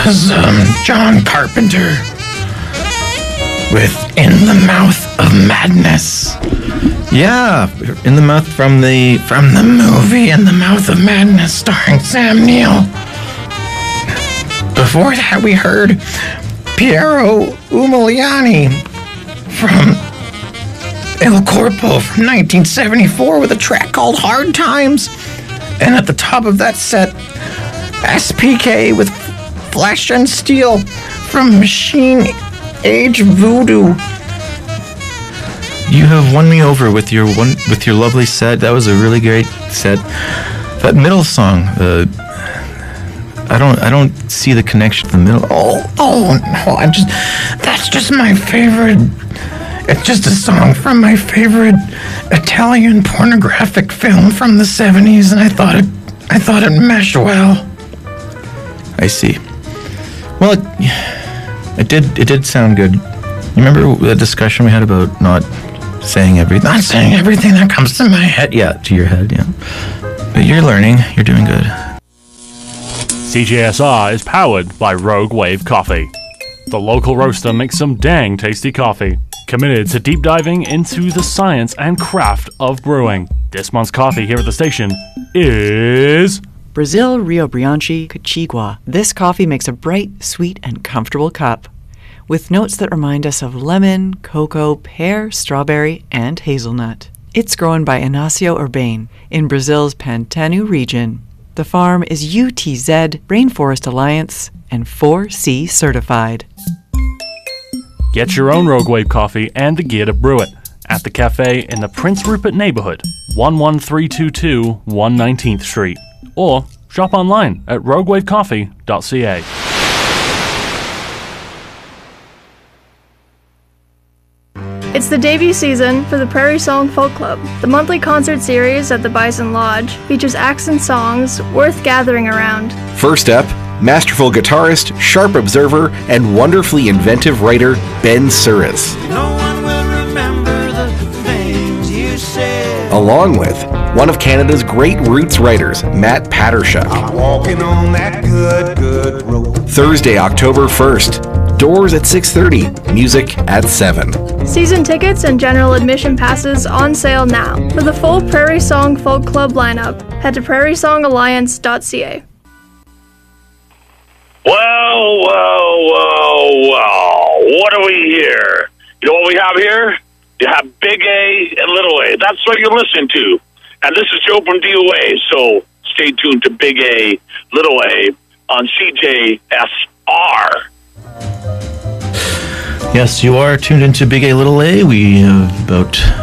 was John Carpenter with In the Mouth of Madness. Yeah, In the Mouth from the movie In the Mouth of Madness starring Sam Neill. Before that, we heard Piero Umiliani from Il Corpo from 1974 with a track called Hard Times. And at the top of that set, SPK with Flesh and Steel from Machine Age Voodoo. You have won me over with your lovely set. That was a really great set. That middle song, I don't see the connection to the middle. Oh no! That's just my favorite. It's just a song from my favorite Italian pornographic film from the 70s, and I thought it meshed well. I see. Well, it did sound good. You remember the discussion we had about not saying everything? Not saying everything that comes to my head. Yeah, to your head, yeah. But you're learning. You're doing good. CJSR is powered by Rogue Wave Coffee. The local roaster makes some dang tasty coffee, committed to deep diving into the science and craft of brewing. This month's coffee here at the station is Brazil Rio Branche Cachigua. This coffee makes a bright, sweet, and comfortable cup, with notes that remind us of lemon, cocoa, pear, strawberry, and hazelnut. It's grown by Inácio Urbane in Brazil's Pantano region. The farm is UTZ Rainforest Alliance and 4C certified. Get your own Rogue Wave coffee and the gear to brew it at the cafe in the Prince Rupert neighborhood, 11322 119th Street, or shop online at roguewavecoffee.ca. It's the debut season for the Prairie Song Folk Club. The monthly concert series at the Bison Lodge features acts and songs worth gathering around. First up, masterful guitarist, sharp observer, and wonderfully inventive writer Ben Suris. No one will remember the things you said. Along with one of Canada's great roots writers, Matt Pattershock. I'm walking on that good road. Thursday, October 1st. Doors at 6:30, music at 7. Season tickets and general admission passes on sale now. For the full Prairie Song Folk Club lineup, head to prairiesongalliance.ca. Well, what do we hear? You know what we have here? You have Big A and Little A. That's what you're listening to. And this is Joe from DOA, so stay tuned to Big A, Little A on CJSR. Yes, you are tuned into Big A Little A. We have about